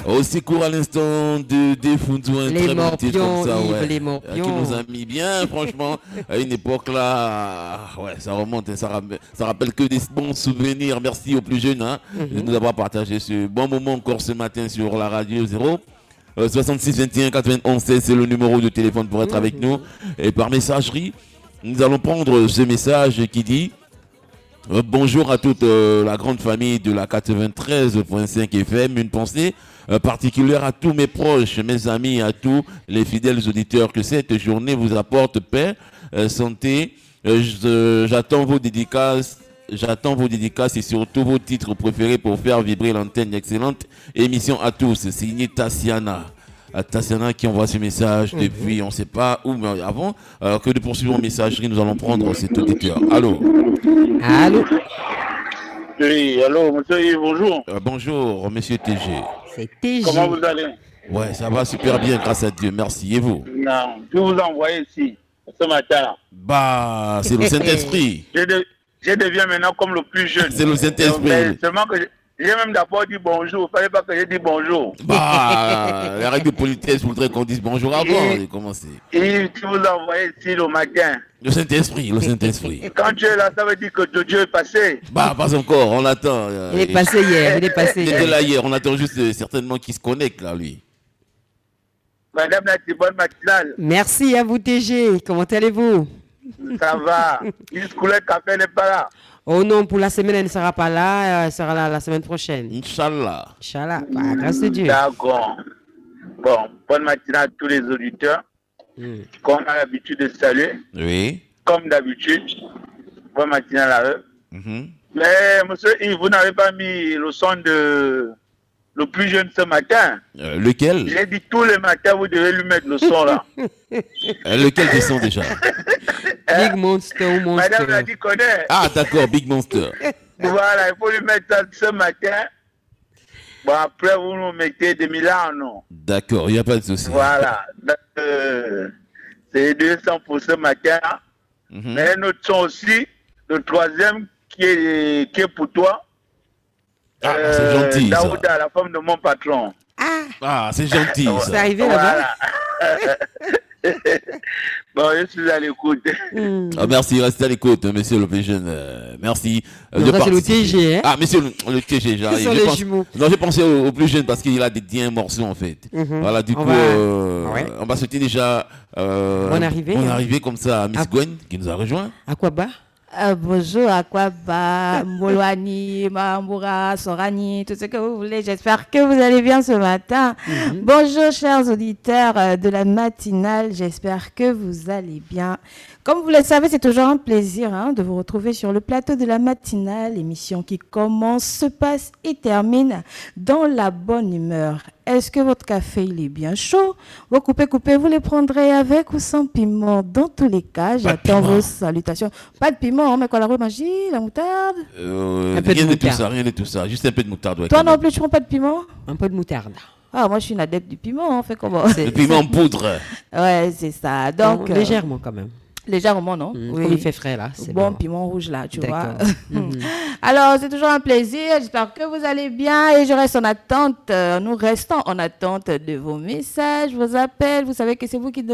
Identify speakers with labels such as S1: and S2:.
S1: Au secours à l'instant de Defuntu, un
S2: Les
S1: très bon titre comme ça,
S2: morpions,
S1: ouais.
S2: les
S1: Qui
S2: morpions.
S1: nous a mis bien, franchement, à une époque là, ouais, ça remonte, ça rappelle que des bons souvenirs. Merci aux plus jeunes de nous avoir partagé ce bon moment encore ce matin sur la radio 0. 66 21 91 16, c'est le numéro de téléphone pour être avec nous. Et par messagerie, nous allons prendre ce message qui dit bonjour à toute la grande famille de la 93.5 FM. Une pensée particulière à tous mes proches, mes amis, à tous les fidèles auditeurs. Que cette journée vous apporte paix, santé. J'attends vos dédicaces. J'attends vos dédicaces et surtout vos titres préférés pour faire vibrer l'antenne. Excellente émission à tous. Signé Tassiana. Tassiana qui envoie ce message depuis on ne sait pas où, mais avant que de poursuivre en messagerie, nous allons prendre cet auditeur. Allô.
S2: Allô.
S3: Oui, allô, monsieur Yves, bonjour.
S1: Bonjour, monsieur TG.
S2: C'est TG.
S3: Comment vous allez?
S1: Ouais, ça va super bien, grâce à Dieu. Merci. Et vous?
S3: Non, je vous envoie ici, ce matin.
S1: Bah, c'est le Saint-Esprit.
S3: Je deviens maintenant comme le plus jeune.
S1: C'est le Saint-Esprit.
S3: Mais seulement que j'ai même d'abord dit bonjour. Il ne fallait pas que je dise bonjour.
S1: Bah, la règle de politesse voudrait qu'on dise bonjour avant de commencer.
S3: Et tu vous envoie ici le matin.
S1: Le Saint-Esprit, le Saint-Esprit.
S3: Et quand tu es là, ça veut dire que Dieu est passé.
S1: Bah, pas encore, on l'attend.
S2: Il est passé hier, il est passé
S1: Il était
S2: hier.
S1: là hier, on attend juste certainement qu'il se connecte là, lui.
S3: Madame la bonne matinale.
S2: Merci à vous TG. Comment allez-vous?
S3: Ça va. Jusqu'où le café n'est pas là.
S2: Oh non, pour la semaine, elle ne sera pas là. Elle sera là la semaine prochaine.
S1: Inch'Allah.
S2: Inch'Allah. Bah, grâce à Dieu.
S3: D'accord. Bon, bonne matinale à tous les auditeurs. Qu'on a l'habitude de saluer.
S1: Oui.
S3: Comme d'habitude. Bonne matinale à eux. Mais, monsieur Yves, vous n'avez pas mis le son de le plus jeune ce matin.
S1: Lequel?
S3: J'ai dit tous les matins, vous devez lui mettre le son là.
S1: Lequel des sons déjà?
S2: Big Monster ou Monster.
S3: Madame l'a dit connaît.
S1: Ah, d'accord, Big Monster.
S3: Voilà, il faut lui mettre ça ce matin. Bon, après, vous nous mettez de Milano.
S1: D'accord, il n'y a pas de souci.
S3: Voilà. Donc, c'est les 200 pour ce matin. Mais notre son aussi, le troisième qui est pour toi.
S1: Ah, c'est gentil, ça.
S3: Daouda, la femme de mon patron.
S1: Ah, c'est gentil, ça.
S2: C'est arrivé là-bas.
S3: Bon, je suis à l'écoute.
S1: Ah, merci, restez à l'écoute, monsieur le plus jeune. Merci.
S2: Non, ça, c'est le TG, hein.
S1: Ah, monsieur le TG, j'arrive.
S2: Ce sont les jumeaux.
S1: Non, j'ai pensé au plus jeune parce qu'il a dédié un morceau, en fait. Voilà, du coup, on va souhaiter déjà
S2: bonne arrivée.
S1: Bonne arrivée comme ça à Miss Gwen qui nous a rejoint.
S2: À quoi bas?
S4: Bonjour, Akwaba, Mbolwani, Mamboura, Sorani, tout ce que vous voulez. J'espère que vous allez bien ce matin. Bonjour, chers auditeurs de la matinale. J'espère que vous allez bien. Comme vous le savez, c'est toujours un plaisir de vous retrouver sur le plateau de la matinale, émission qui commence, se passe et termine dans la bonne humeur. Est-ce que votre café il est bien chaud? Vous coupez, vous les prendrez avec ou sans piment. Dans tous les cas, j'attends vos salutations. Pas de piment, mais quoi, la magie, la moutarde?
S1: Rien de tout ça, juste un peu de moutarde. Ouais,
S4: toi non plus, tu prends pas de piment?
S2: Un peu de moutarde.
S4: Ah, moi je suis une adepte du piment, on fait comment?
S1: Le piment en poudre.
S4: Ouais, c'est ça. Donc,
S2: légèrement quand même.
S4: Légèrement, non?
S2: Oui. Comme il fait frais là.
S4: C'est bon, piment rouge là, tu vois. Alors, c'est toujours un plaisir. J'espère que vous allez bien et je reste en attente. Nous restons en attente de vos messages, vos appels. Vous savez que c'est vous qui donnez